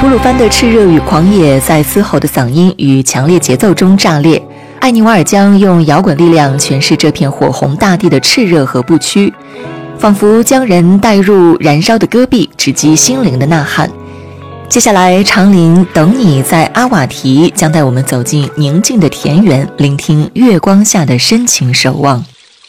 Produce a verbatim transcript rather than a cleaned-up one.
吐鲁番的炽热与狂野在嘶吼的嗓音与强烈节奏中炸裂，艾尼瓦尔江用摇滚力量诠释这片火红大地的炽热和不屈，仿佛将人带入燃烧的戈壁，直击心灵的呐喊。接下来，长林等你在阿瓦提将带我们走进宁静的田园，聆听月光下的深情守望。